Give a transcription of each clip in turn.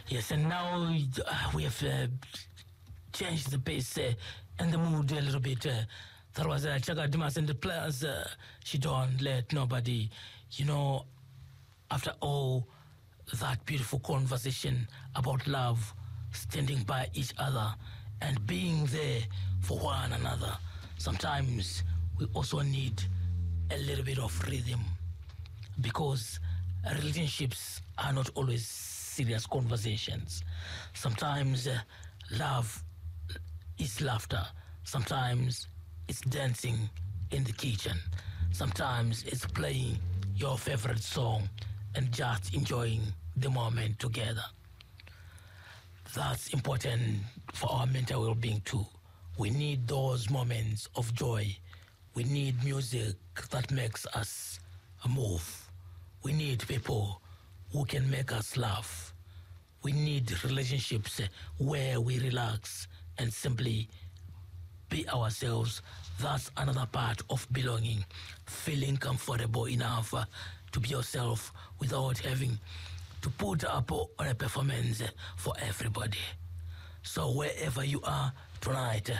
Yes, and now we have changed the pace and the mood a little bit. That was Chaka Dimas and the players. She don't let nobody, after all that beautiful conversation about love, standing by each other and being there for one another. Sometimes we also need a little bit of rhythm, because relationships are not always serious conversations. Sometimes love is laughter. Sometimes it's dancing in the kitchen. Sometimes it's playing your favorite song and just enjoying the moment together. That's important for our mental well-being too. We need those moments of joy. We need music that makes us move. We need people who can make us laugh. We need relationships where we relax and simply be ourselves. That's another part of belonging. Feeling comfortable enough to be yourself without having to put up on a performance for everybody. So wherever you are tonight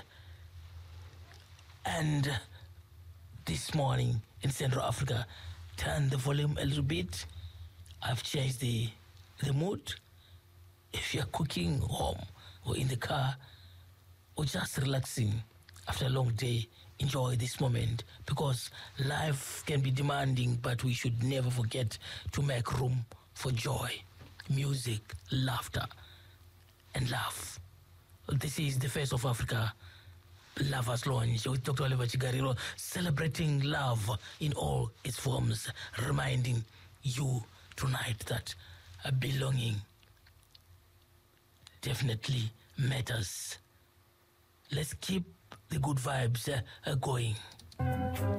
and this morning in Central Africa, turn the volume a little bit. I've changed the mood. If you're cooking home or in the car or just relaxing after a long day, enjoy this moment, because life can be demanding, but we should never forget to make room for joy, music, laughter, and laugh. This is the Face of Africa Lovers Lounge with Dr. Oliver Chigariro, celebrating love in all its forms, reminding you tonight that belonging definitely matters. Let's keep the good vibes going.